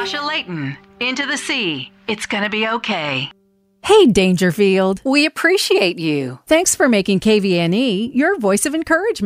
Sasha Layton, into the sea. It's gonna be okay. Hey, Dangerfield. We appreciate you. Thanks for making KVNE your voice of encouragement.